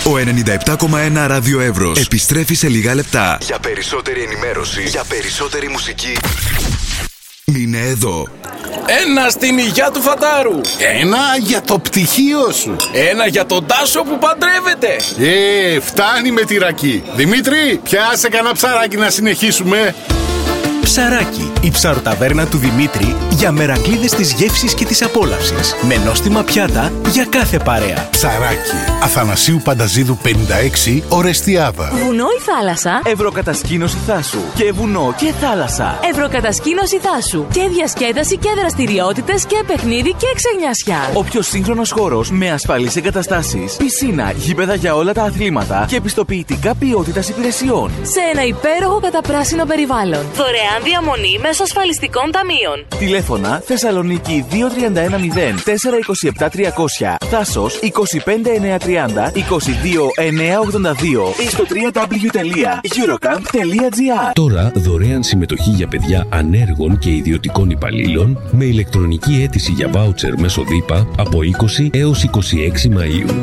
Ο 97,1 Ράδιο Εύρος επιστρέφει σε λίγα λεπτά. Για περισσότερη ενημέρωση, για περισσότερη μουσική, μείνε εδώ. Ένα στην υγειά του Φαντάρου. Ένα για το πτυχίο σου. Ένα για τον Τάσο που παντρεύεται. Φτάνει με τη ρακή. Δημήτρη, πιάσε κανένα ψαράκι να συνεχίσουμε. Ψαράκι, η ψαροταβέρνα του Δημήτρη για μερακλείδες της γεύσης και της απόλαυσης. Με νόστιμα πιάτα για κάθε παρέα. Ψαράκι, Αθανασίου Πανταζίδου 56, Ορεστιάδα. Βουνό ή θάλασσα? Ευρωκατασκήνωση Θάσου. Και βουνό και θάλασσα. Ευρωκατασκήνωση Θάσου. Και διασκέδαση και δραστηριότητες και παιχνίδι και ξενιασιά. Ο πιο σύγχρονος χώρος με ασφαλείς εγκαταστάσεις, πισίνα, γήπεδα για όλα τα αθλήματα και επιστοποιητικά ποιότητας υπηρεσιών. Σε ένα υπέροχο καταπράσινο περιβάλλον. Δωρεάν διαμονή μέσω ασφαλιστικών ταμείων. Τηλέφωνα Θεσσαλονίκη 2310 427 300, Θάσος 25930 22982 ή στο www.eurocamp.gr. Τώρα δωρεάν συμμετοχή για παιδιά ανέργων και ιδιωτικών υπαλλήλων με ηλεκτρονική αίτηση για βάουτσερ μέσω ΔΥΠΑ από 20 έως 26 Μαΐου.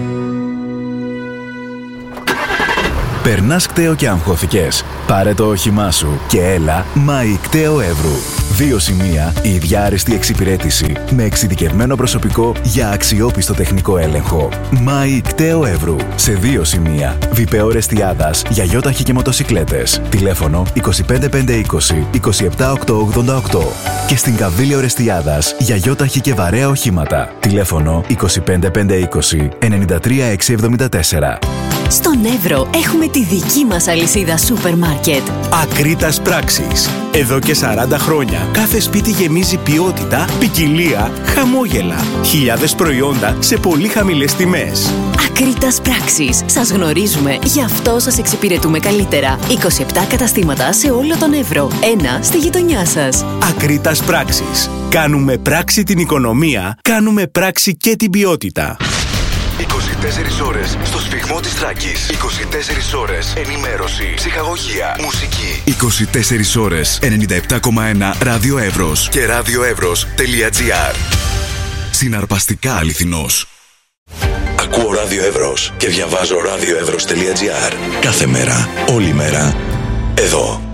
Περνάς κταίο και αγχώθηκες? Πάρε το όχημά σου και έλα ΜΑΗ Κταίο Εύρου. 2 σημεία, η ίδια άριστη εξυπηρέτηση με εξειδικευμένο προσωπικό για αξιόπιστο τεχνικό έλεγχο. ΜΑΗ Κταίο Εύρου. Σε 2 σημεία, Βιπεό Ρεστιάδας για γιόταχη και μοτοσικλέτες. Τηλέφωνο 25520 27888. Και στην Καβίλιο Ρεστιάδας για γιόταχη και βαρέα οχήματα. Τηλέφωνο 25520 93674. Στον Εύρο έχουμε τη δική μας αλυσίδα σούπερ μάρκετ. Ακρίτας Πράξης. Εδώ και 40 χρόνια κάθε σπίτι γεμίζει ποιότητα, ποικιλία, χαμόγελα. Χιλιάδες προϊόντα σε πολύ χαμηλές τιμές. Ακρίτας Πράξης. Σας γνωρίζουμε, γι' αυτό σας εξυπηρετούμε καλύτερα. 27 καταστήματα σε όλο τον Εύρο. Ένα στη γειτονιά σας. Ακρίτας Πράξης. Κάνουμε πράξη την οικονομία, κάνουμε πράξη και την ποιότητα. 24 ώρες στο σφιγμό της Θράκης. 24 ώρες ενημέρωση, ψυχαγωγία, μουσική. 24 ώρες 97,1 Ράδιο Εύρος και radioevros.gr. Συναρπαστικά αληθινός. Ακούω Ράδιο Εύρος και διαβάζω radioevros.gr. Κάθε μέρα, όλη μέρα, εδώ.